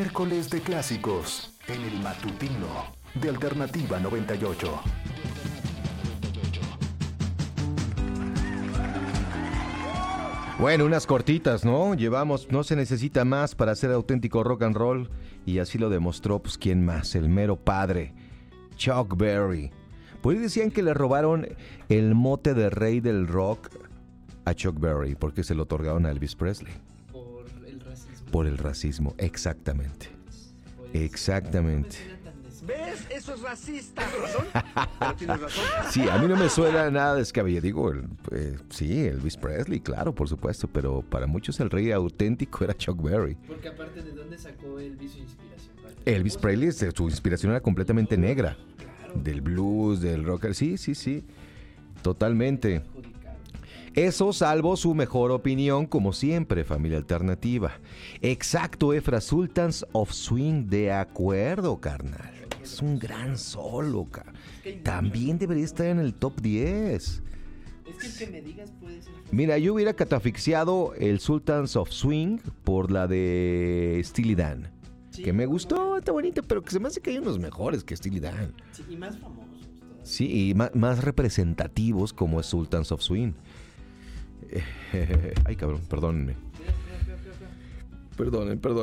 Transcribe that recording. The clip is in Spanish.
Miércoles de clásicos en el matutino de Alternativa 98. Bueno, unas cortitas, ¿no? No se necesita más para hacer auténtico rock and roll. Y así lo demostró, pues, ¿quién más? El mero padre, Chuck Berry. Por ahí decían que le robaron el mote de rey del rock a Chuck Berry, porque se lo otorgaron a Elvis Presley. Por el racismo. Por el racismo, exactamente. Exactamente. ¿Ves? Eso es racista. ¿Pero tienes razón? Sí, a mí no me suena nada descabellado. Digo, sí, Elvis Presley, claro, por supuesto, pero para muchos el rey auténtico era Chuck Berry. Porque aparte, ¿de dónde sacó Elvis su inspiración? Elvis Presley, su inspiración era completamente negra. Claro. Del blues, del rock, sí, totalmente. Eso salvo su mejor opinión, como siempre, familia alternativa. Exacto, Efra, Sultans of Swing, de acuerdo, carnal. Es un gran solo, también debería estar en el top 10. Es que el que me digas puede ser... Mira, yo hubiera catafixiado el Sultans of Swing por la de Steely Dan. Sí, que me gustó, está bonita, pero que se me hace que hay unos mejores que Steely Dan. Sí, y más famosos. Sí, y más representativos como es Sultans of Swing. Ay, cabrón, perdónenme. Perdonen.